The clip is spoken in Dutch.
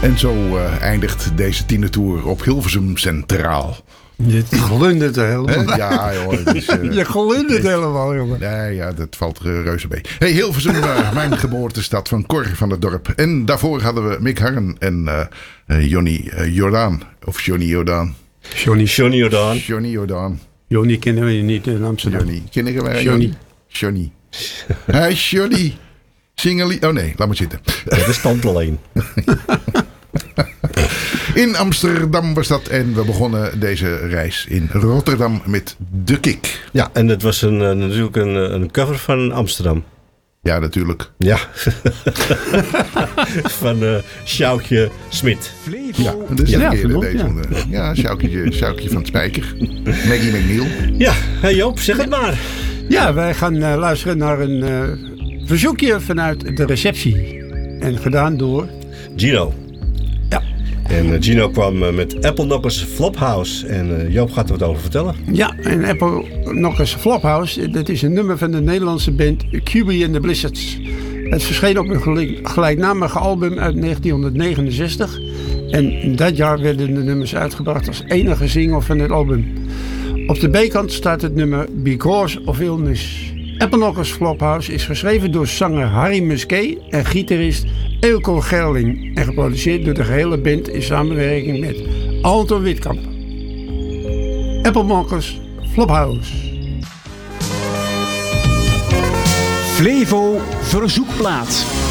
En zo eindigt deze tienertour op Hilversum Centraal. Je glundert er helemaal. Ja, joh. Het is, je glundert helemaal, jongen. Nee, ja, dat valt reuze mee. Hey, Hilversum, mijn geboortestad van Cor van het Dorp. En daarvoor hadden we Mick Harren en Johnny Jordaan. Of Johnny Jordaan. Johnny Jordaan. Johnny Jordaan. Johnny kennen we niet in Amsterdam. Johnny. Kennen wij Johnny. Johnny. Hey, Johnny. Singelie. Oh nee, laat maar zitten. Dat is stand alleen. In Amsterdam was dat en we begonnen deze reis in Rotterdam met De Kick. Ja, en dat was natuurlijk een cover van Amsterdam. Ja, natuurlijk. Ja. Van Sjoukje Smit. Ja, dat is een keer deze. Ja, Sjoukje van het Spijker. Maggie McNeil. Ja, hey Joop, zeg het maar. Ja, wij gaan luisteren naar een verzoekje vanuit de receptie. En gedaan door Gino. Ja. En Gino kwam met Apple Knockers Flophouse. En Joop gaat er wat over vertellen. Ja, en Apple Knockers Flophouse, dat is een nummer van de Nederlandse band QB and the Blizzards. Het verscheen op een gelijknamige album uit 1969. En in dat jaar werden de nummers uitgebracht als enige single van het album. Op de B-kant staat het nummer Because of Illness. Apple Knockers Flophouse is geschreven door zanger Harry Musquet en gitarist Eelco Gerling. En geproduceerd door de gehele band in samenwerking met Anton Witkamp. Apple Knockers Flophouse. Flevo Verzoekplaat.